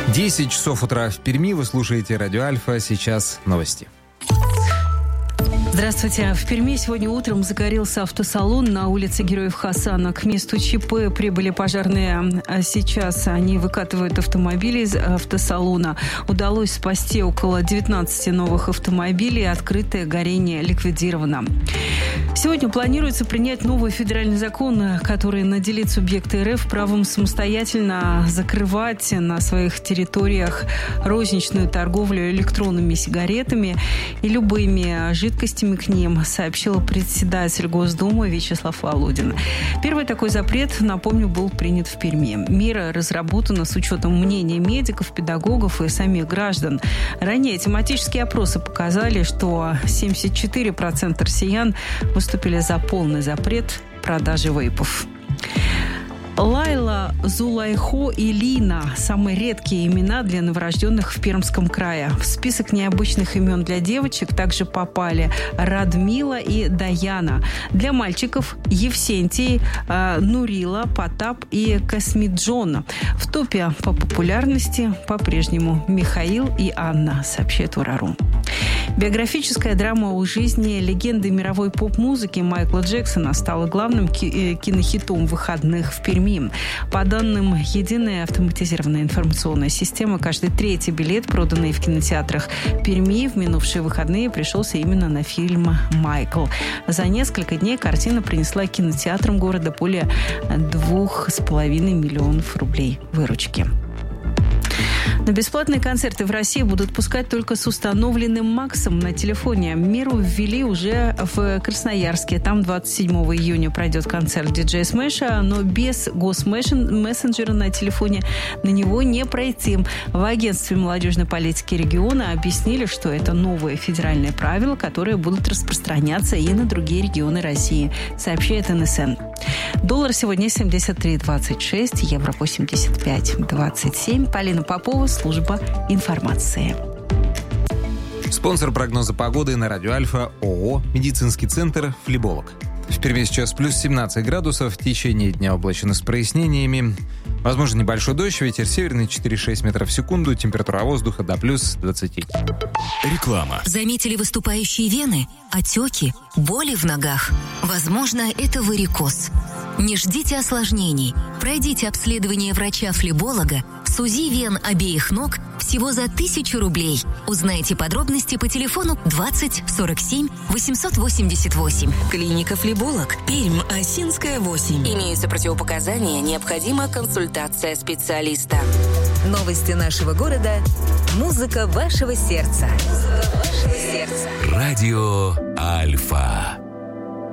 10 часов утра в Перми. Вы слушаете Радио Альфа. Сейчас новости. Здравствуйте. В Перми сегодня утром загорелся автосалон на улице Героев Хасана. К месту ЧП прибыли пожарные. Сейчас они выкатывают автомобили из автосалона. Удалось спасти около 19 новых автомобилей. Открытое горение ликвидировано. Сегодня планируется принять новый федеральный закон, который наделит субъекты РФ правом самостоятельно закрывать на своих территориях розничную торговлю электронными сигаретами и любыми жидкостями к ним, сообщил председатель Госдумы Вячеслав Володин. Первый такой запрет, напомню, был принят в Перми. Мера разработана с учетом мнения медиков, педагогов и самих граждан. Ранее тематические опросы показали, что 74% россиян выступили за полный запрет продажи вейпов. Лайла, Зулайхо и Лина – самые редкие имена для новорожденных в Пермском крае. В список необычных имен для девочек также попали Радмила и Даяна. Для мальчиков – Евсентий, Нурила, Потап и Космиджон. В топе по популярности по-прежнему Михаил и Анна, сообщает Урару. Биографическая драма о жизни легенды мировой поп-музыки Майкла Джексона стала главным кинохитом выходных в Перми. По данным единой автоматизированной информационной системы, каждый третий билет, проданный в кинотеатрах Перми в минувшие выходные, пришелся именно на фильм «Майкл». За несколько дней картина принесла кинотеатрам города более 2,5 миллионов рублей выручки. Но бесплатные концерты в России будут пускать только с установленным МАКСом на телефоне. Меру ввели уже в Красноярске. Там 27 июня пройдет концерт диджея Смэша, но без госмессенджера на телефоне на него не пройти. В агентстве молодежной политики региона объяснили, что это новые федеральные правила, которые будут распространяться и на другие регионы России, сообщает НСН. Доллар сегодня 73,26, евро 85,27. Полина Попова, служба информации. Спонсор прогноза погоды на Радио Альфа ООО «Медицинский центр Флеболог». В Перми сейчас плюс 17 градусов, в течение дня облачно с прояснениями. Возможно небольшой дождь, ветер северный 4,6 метров в секунду, температура воздуха до плюс 20. Реклама. Заметили выступающие вены, отеки, боли в ногах? Возможно, это варикоз. Не ждите осложнений. Пройдите обследование врача-флеболога с УЗИ вен обеих ног всего за 1000 рублей. Узнайте подробности по телефону 20 47 888. Клиника «Флеболог», Пермь, Осинская, 8. Имеются противопоказания, необходима консультация специалиста. Новости нашего города. Музыка вашего сердца. Радио Альфа.